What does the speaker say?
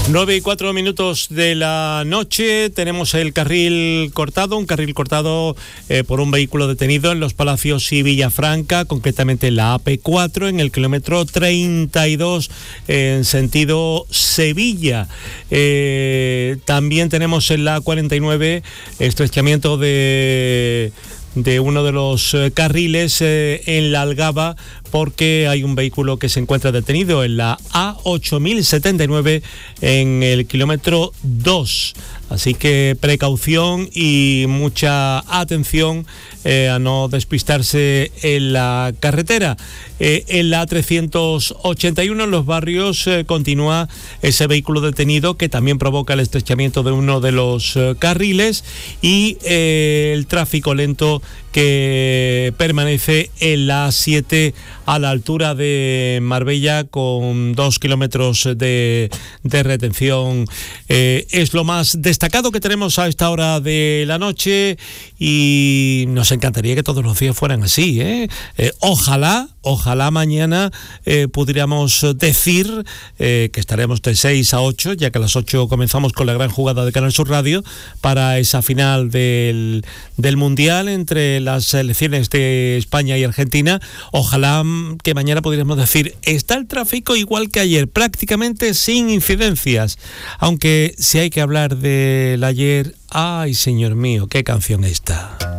9:04 de la noche, tenemos el carril cortado, por un vehículo detenido en Los Palacios y Villafranca, concretamente en la AP4, en el kilómetro 32, en sentido Sevilla. También tenemos en la 49 estrechamiento de uno de los carriles en la Algaba, porque hay un vehículo que se encuentra detenido en la A8079 en el kilómetro 2. Así que precaución y mucha atención a no despistarse en la carretera. En la A381 en Los Barrios continúa ese vehículo detenido que también provoca el estrechamiento de uno de los carriles y el tráfico lento que permanece en la A7 a la altura de Marbella con 2 kilómetros de retención. Es lo más destacado que tenemos a esta hora de la noche y nos encantaría que todos los días fueran así, ¿eh? Ojalá mañana pudiéramos decir que estaremos de 6 a 8, ya que a las 8 comenzamos con la gran jugada de Canal Sur Radio para esa final del Mundial entre las selecciones de España y Argentina. Ojalá que mañana pudiéramos decir, está el tráfico igual que ayer, prácticamente sin incidencias. Aunque si hay que hablar del ayer, ay, señor mío, qué canción esta.